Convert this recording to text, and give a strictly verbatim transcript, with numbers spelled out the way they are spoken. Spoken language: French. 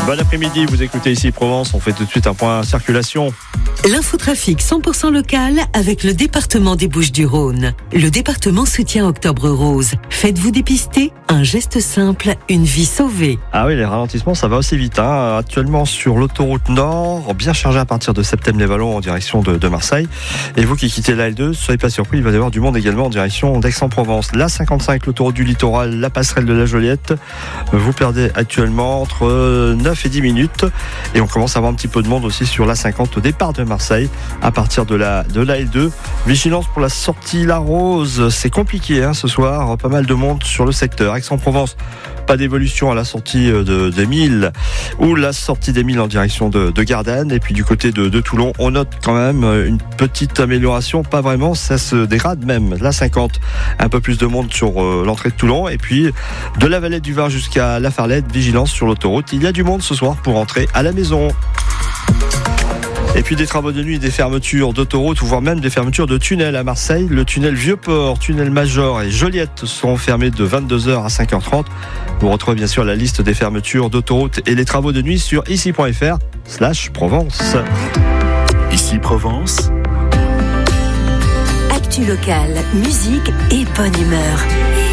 Bon après-midi, vous écoutez ici Provence, on fait tout de suite un point circulation. L'infotrafic cent pour cent local avec le département des Bouches-du-Rhône. Le département soutient Octobre Rose. Faites-vous dépister, un geste simple, une vie sauvée. Ah oui, les ralentissements, ça va aussi vite. Hein. Actuellement sur l'autoroute Nord, bien chargé à partir de Septem-les-Vallons en direction de, de Marseille. Et vous qui quittez la L deux, soyez pas surpris, il va y avoir du monde également en direction d'Aix-en-Provence. La cinquante-cinq, l'autoroute du littoral, la passerelle de la Joliette. Vous perdez actuellement entre neuf et dix minutes. Et on commence à avoir un petit peu de monde aussi sur la cinquante au départ de Marseille à partir de la, de la L deux. Vigilance pour la sortie La Rose. C'est compliqué hein, ce soir. Pas mal de monde sur le secteur. Aix-en-Provence, pas d'évolution à la sortie de, des Milles ou la sortie des Milles en direction de, de Gardanne. Et puis du côté de, de Toulon, on note quand même une petite amélioration. Pas vraiment, ça se dégrade même. La cinquante, un peu plus de monde sur euh, l'entrée de Toulon. Et puis de la Valette du Var jusqu'à La Farlette, vigilance sur l'autoroute. Il y a du monde ce soir pour entrer à la maison. Et puis des travaux de nuit, des fermetures d'autoroutes, voire même des fermetures de tunnels à Marseille. Le tunnel Vieux-Port, tunnel Major et Joliette seront fermés de vingt-deux heures à cinq heures trente. Vous retrouvez bien sûr la liste des fermetures d'autoroutes et les travaux de nuit sur ici point f r slash Provence. Ici Provence. Actu local, musique et bonne humeur.